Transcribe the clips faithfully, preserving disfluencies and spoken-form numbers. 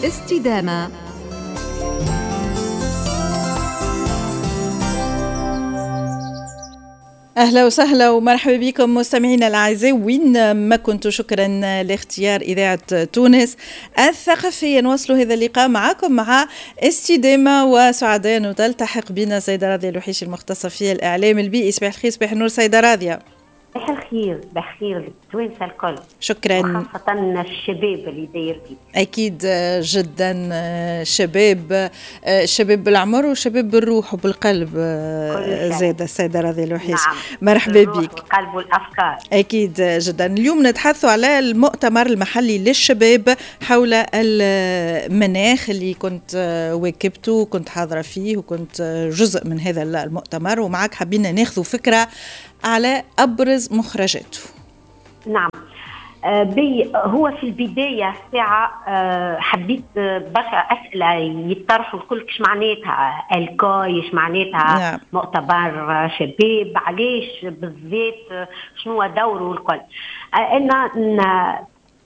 استدامة. أهلا وسهلا ومرحبا بكم مستمعينا الأعزاء وين ما كنتوا. شكرا لاختيار إذاعة تونس الثقافية. نواصل هذا اللقاء معكم مع استدامة، وسعداء أن تلتحق بنا سيدة راضية الوحيشي المختصة في الإعلام البيئي. صباح الخير. صباح النور سيدة راضية. صباح الخير. بخير للتوانسة الكل، شكرا، وخاصة الشباب اللي داير فيه. أكيد جدا، شباب شباب بالعمر وشباب بالروح وبالقلب زادة السيدة راضية الوحيشي. نعم. مرحبا بك. والقلب والأفكار. أكيد جدا. اليوم نتحدث على المؤتمر المحلي للشباب حول المناخ اللي كنت واكبته وكنت حاضرة فيه وكنت جزء من هذا المؤتمر، ومعك حابين ناخذ فكرة على أبرز مخرجاته. نعم. آه بي هو في البداية ساعة آه حبيت برشا أسئلة يطرحوا الكل. كش معناتها الكاي، ايش معناتها نعم. مؤتمر شباب، علاش بالذات، شنو دوره الكل. آه أنا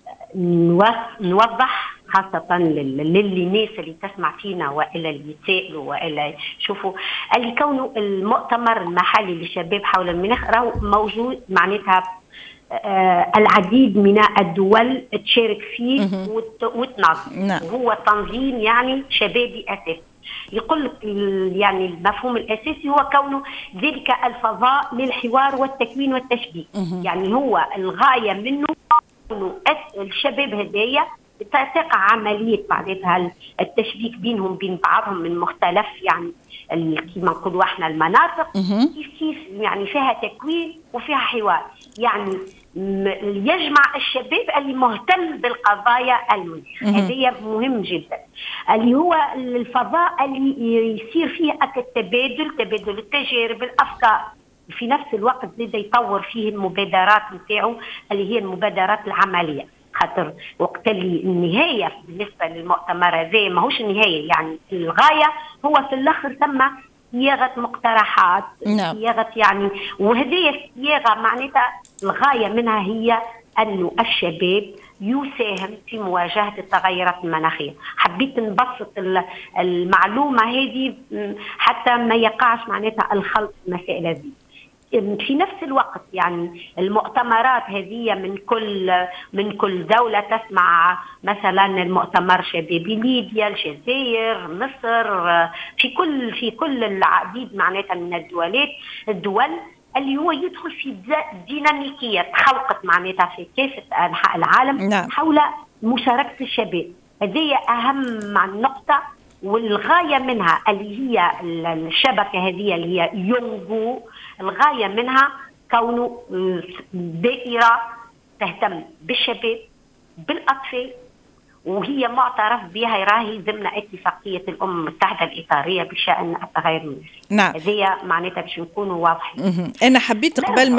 نوضح خاصة للي الناس اللي تسمع فينا وإلا اللي يتسائلوا وإلا يشوفوا اللي كونه المؤتمر المحلي للشباب حول المناخ راهو موجود، معناتها آه العديد من الدول تشارك فيه وتنظم. نعم. وهو تنظيم يعني شبابي أساسي. يقول لك يعني المفهوم الأساسي هو كونه ذلك الفضاء للحوار والتكوين والتشبيه. يعني هو الغاية منه الشباب هدايا تقع عملية بعدها التشبيك بينهم بين بعضهم من مختلف يعني كما نقولوا احنا المناطق، كيف كيف يعني فيها تكوين وفيها حوار، يعني يجمع الشباب اللي مهتم بالقضايا المناخ. هذه مهم جدا، اللي هو الفضاء اللي يصير فيه التبادل، تبادل التجارب، الافكار، في نفس الوقت زيد يطور فيه المبادرات نتاعو اللي هي المبادرات العمليه. خاطر وقت اللي النهايه بالنسبه للمؤتمر هذا ماهوش النهايه، يعني الغايه هو في الاخر ثم صياغه مقترحات. نعم. صياغه يعني، وهذه الصياغه معناتها الغايه منها هي انه الشباب يساهم في مواجهه التغيرات المناخيه. حبيت نبسط المعلومه هذه حتى ما يقعش معناتها الخلط المسائل هذه. في نفس الوقت يعني المؤتمرات هذه من كل من كل دولة تسمع، مثلا المؤتمر شبابي ليبيا، الجزائر، مصر، في كل في كل العديد معناتها من الدولات الدول اللي هو يدخل في ديناميكية خلقت معناتها في كافة أنحاء العالم. نعم. حول مشاركة الشباب. هذه أهم نقطة، والغاية منها اللي هي الشبكة هذه اللي هي يونغو، الغاية منها كونه دائرة تهتم بالشباب بالأطفال، وهي معترف بها راهي ضمن اتفاقية الأمم المتحدة الإطارية بشأن التغير المناخي. نعم. هذه معناتها باش نكونوا واضحين. أنا حبيت قبل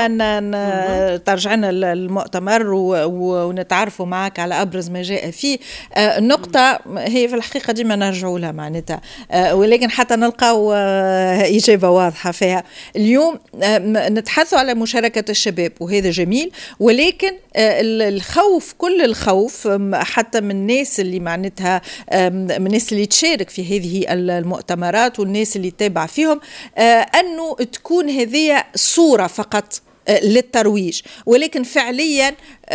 ما ترجعنا المؤتمر ونتعرفوا معك على أبرز ما جاء فيه نقطة هي في الحقيقة ديما نرجعوا لها معناتها، ولكن حتى نلقاو إجابة واضحة فيها. اليوم نتحدثوا على مشاركة الشباب وهذا جميل، ولكن الخوف، كل الخوف حتى من الناس اللي معناتها من الناس اللي تشارك في هذه المؤتمرات والناس اللي تتابع فيهم، أنه تكون هذه صورة فقط للترويج، ولكن فعليا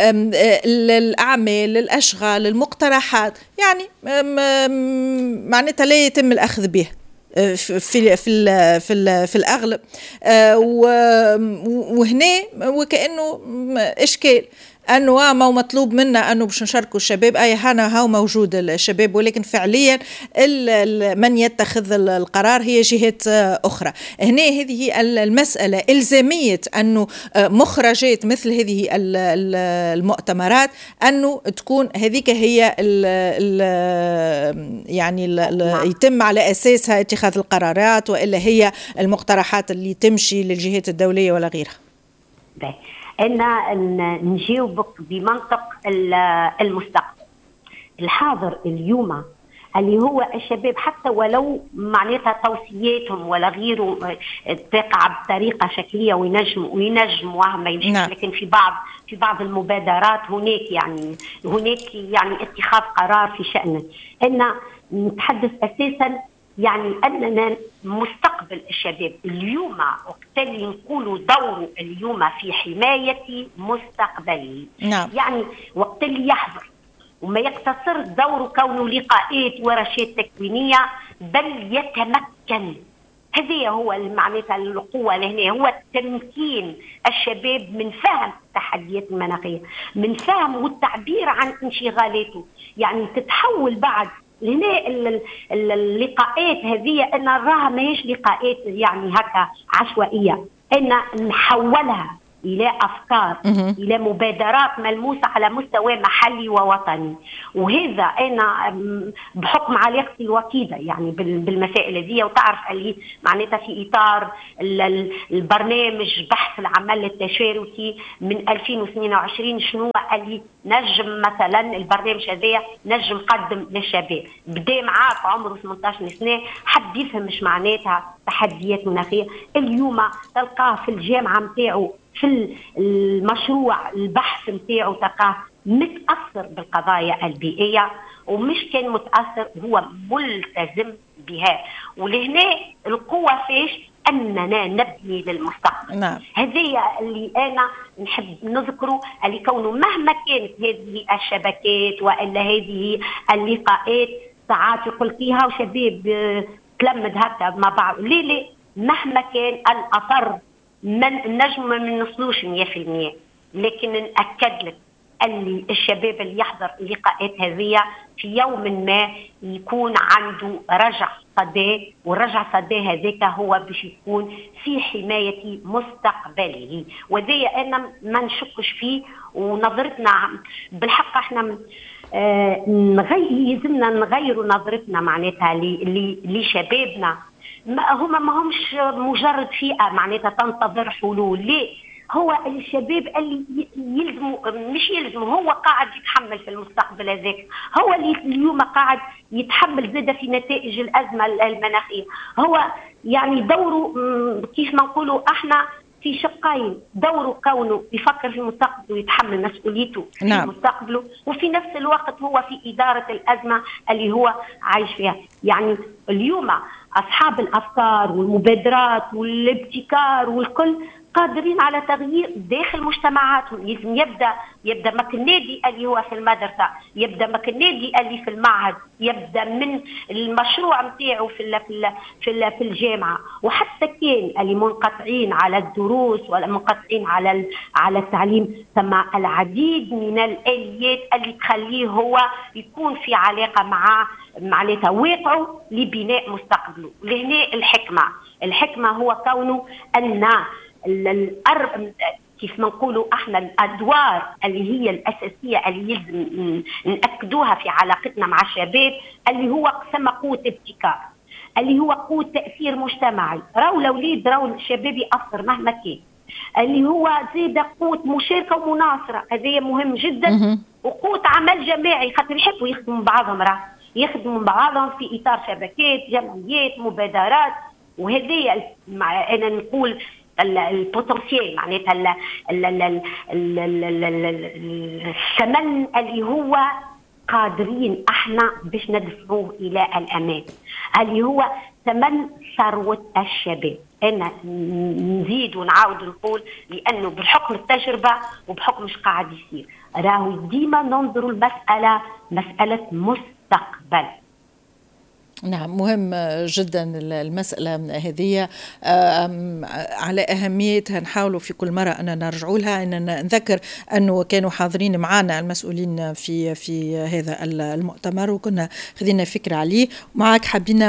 الأعمال، الأشغال، المقترحات يعني معناتها لا يتم الأخذ به في في في في, في الأغلب. وهنا وكأنه إشكال أنه ما مطلوب منا أنه باش نشاركوا الشباب، أي هنا هاو موجود الشباب، ولكن فعليا من يتخذ القرار هي جهات أخرى. هنا هذه المسألة إلزامية أنه مخرجات مثل هذه المؤتمرات أنه تكون هذيك هي ال ال يعني ال يتم على أساسها اتخاذ القرارات، وإلا هي المقترحات اللي تمشي للجهات الدولية ولا غيرها. أن نجاوبك بمنطق المستقبل الحاضر اليوم. اللي هو الشباب حتى ولو معناتها توصياتهم ولا غيره تقع بطريقه شكليه وينجم وينجموا ما يمشيش، لكن في بعض في بعض المبادرات هناك يعني هناك يعني اتخاذ قرار في شأنه. ان نتحدث اساسا يعني اننا مستقبل الشباب اليوم وقت اللي نقولوا دوره اليوم في حمايه مستقبله. نعم. يعني وقت اللي يحضر وما يقتصر دوره كونه لقاءات ورشات تكوينيه، بل يتمكن. هذه هو معناتها القوه لهنا، هو تمكين الشباب من فهم التحديات المناخيه، من فهم والتعبير عن انشغالاته. يعني تتحول بعد هنا اللقاءات هذه ان نراها ماهيش لقاءات يعني هكا عشوائيه، ان نحولها الى افكار الى مبادرات ملموسه على مستوى محلي ووطني. وهذا انا بحكم علاقتي الوطيده يعني بالمسائل هذه، وتعرف اللي معناتها في اطار البرنامج بحث العمل التشاركي من ألفين واثنين وعشرين شنو اللي نجم مثلا البرنامج هذا نجم قدم للشباب. بدا معاه في عمره ثمانية عشر سنه، حد يفهم مش معناتها تحديات مناخيه. اليوم تلقاه في الجامعه نتاعو في المشروع البحث نتاعو تلقاه متاثر بالقضايا البيئيه، ومش كان متاثر، هو ملتزم بها. ولهنا القوه فيش اننا نبني للمستقبل. نعم. هذه اللي انا نحب نذكره، اللي كونه مهما كانت هذه الشبكات والا هذه اللقاءات ساعات يقول فيها وشباب تلمد هكا مع بعض، ليه ليه مهما كان الاثر من النجم ما نوصلوش مية في المية، لكن نأكد لك اللي الشباب اللي يحضر اللقاءات هذه في يوم ما يكون عنده رجع صدى، والرجع صدى هذاك هو باش يكون في حماية مستقبله. وذي أنا ما نشكش فيه. ونظرتنا بالحق احنا آه نغير يلزمنا نغيروا نظرتنا معناتها لشبابنا. هما ما همش مجرد فئة معناتها تنتظر حلول، ليه؟ هو الشباب اللي يلزموا مش يلزموا، هو قاعد يتحمل في المستقبل هذاك، هو اللي اليوم قاعد يتحمل زادة في نتائج الأزمة المناخية. هو يعني دوره كيف ما نقولوا احنا في شقين، دوره كونه يفكر في مستقبله ويتحمل مسؤوليته في نعم. مستقبله، وفي نفس الوقت هو في إدارة الأزمة اللي هو عايش فيها. يعني اليوم أصحاب الأفكار والمبادرات والابتكار والكل قادرين على تغيير داخل مجتمعاتهم. لازم يبدا يبدا مكنادي اللي هو في المدرسه، يبدا مكنادي اللي في المعهد، يبدا من المشروع نتاعو في في في في الجامعه. وحتى كان اللي منقطعين على الدروس ولا منقطعين على على التعليم، ثم العديد من الاليات اللي تخليه هو يكون في علاقه مع معناتها واقعه لبناء مستقبله. لهنا الحكمه الحكمه هو كونه ان الأرب كيف ما نقولوا احنا الادوار اللي هي الاساسيه اللي يلزم ناكدوها في علاقتنا مع الشباب، اللي هو قسم قوه ابتكار، اللي هو قوه تاثير مجتمعي. راهو الاولاد راهو الشباب ياثر مهما كان، اللي هو زيد قوه مشاركه ومناصره، هذا مهم جدا، وقوه عمل جماعي، خاطر يحبوا يخدموا بعضهم، راه يخدموا بعضهم في اطار شبكات جمعيات مبادرات. وهذه انا نقول البوتنسيال معناتها الثمن اللي هو قادرين احنا باش ندفعوه الى الامام، اللي هو ثمن ثروه الشباب. انا نزيد ونعاود نقول لانه بحكم التجربه وبحكم مش قاعد يصير، راهو ديما ننظروا المساله مساله مستقبل. نعم، مهم جدا المسألة هذه، على أهميتها نحاولوا في كل مرة أن نرجعوا لها. أن نذكر أنه كانوا حاضرين معنا المسؤولين في في هذا المؤتمر وكنا خذينا فكرة عليه معك. حبينا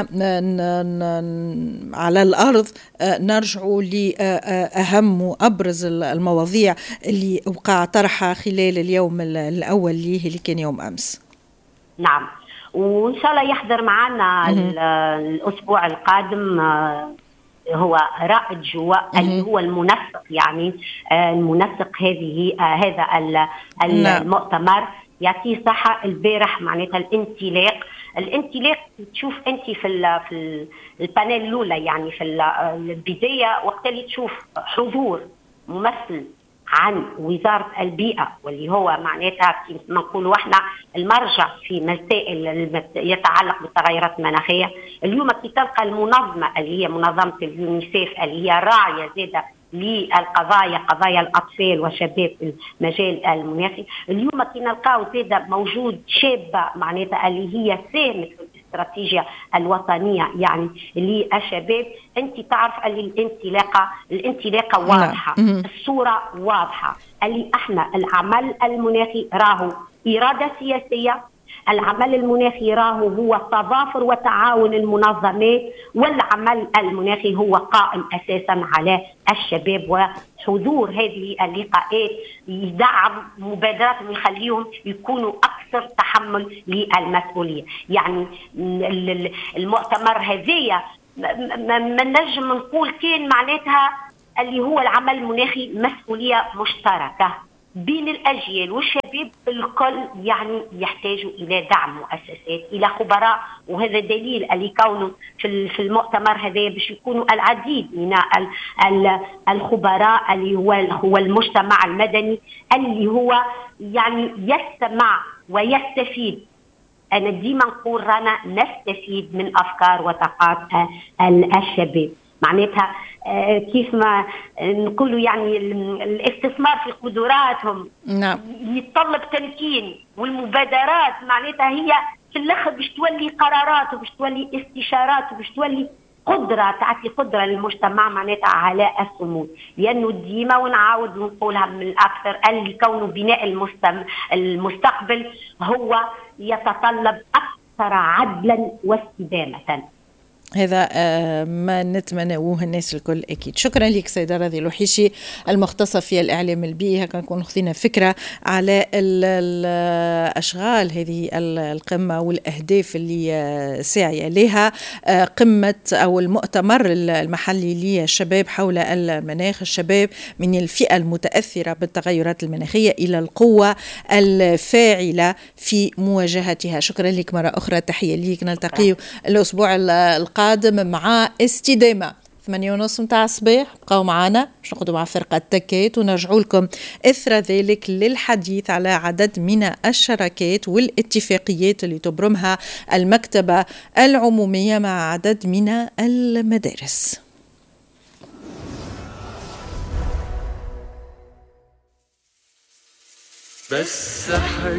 على الأرض نرجعوا لأهم وأبرز المواضيع اللي وقع طرحها خلال اليوم الأول ليه اللي كان يوم أمس. نعم، وإن شاء الله يحضر معنا الأسبوع القادم هو رائد جواء اللي هو المنسق، يعني المنسق هذه هذا المؤتمر. يعطيه صحة البارح معناتها الانطلاق الانطلاق تشوف انت في ال في البانيل الاولى، يعني في البدايه وقت اللي تشوف حضور ممثل عن وزاره البيئه، واللي هو معناتها كيف ما نقولوا احنا المرجع في مسائل يتعلق بالتغيرات المناخيه. اليوم كي تلقى المنظمه اللي هي منظمه اليونيسيف اللي هي راعيه زاده للقضايا، قضايا الاطفال وشباب في المجال المناخي، اليوم كي نلقاو زاده موجود شابه معناتها اللي هي ساهمت في الاستراتيجيه الوطنيه يعني للشباب. انت تعرف اللي الانطلاقه الانطلاقه واضحه، الصوره واضحه، اللي احنا العمل المناخي راهو اراده سياسيه، العمل المناخي راهو هو تضافر وتعاون المنظمات، والعمل المناخي هو قائم اساسا على الشباب، وحضور هذه اللقاءات يدعم مبادرات ويخليهم يكونوا اكثر تحمل للمسؤوليه. يعني المؤتمر هذايا ما نجم نقول كان معناتها اللي هو العمل المناخي مسؤوليه مشتركه بين الأجيال والشباب الكل، يعني يحتاجوا إلى دعم مؤسسات، إلى خبراء، وهذا دليل اللي كونه في المؤتمر هذا باش يكونوا العديد من الخبراء اللي هو هو المجتمع المدني اللي هو يعني يستمع ويستفيد. أنا ديما نقول رانا نستفيد من أفكار وطاقات الشباب، معناتها كيف ما نقولوا يعني الاستثمار في قدراتهم نعم. يتطلب تمكين، والمبادرات معناتها هي في الاخر باش تولي قرارات وباش تولي استشارات وباش تولي قدره، تعطي قدره للمجتمع معناتها على الصمود. لانه ديما ونعاود ونقولها من الاكثر اللي كونه بناء المستقبل هو يتطلب اكثر عدلا واستدامه. هذا ما نتمنوه الناس الكل أكيد. شكرا لك سيدة راضية الوحيشي المختصة في الإعلام البيئي. هكا نكون خذينا فكرة على الأشغال هذه القمة والأهداف اللي ساعية لها قمة أو المؤتمر المحلي للشباب حول المناخ. الشباب من الفئة المتأثرة بالتغيرات المناخية إلى القوة الفاعلة في مواجهتها. شكرا لك مرة أخرى، تحية لك. نلتقي الأسبوع القادم قادم مع استدامة ثمانية ونص متاع الصباح. بقاو معنا باش نقعدوا مع فرقة تكات ونرجعوا لكم إثر ذلك للحديث على عدد من الشراكات والاتفاقيات اللي تبرمها المكتبة العمومية مع عدد من المدارس. بس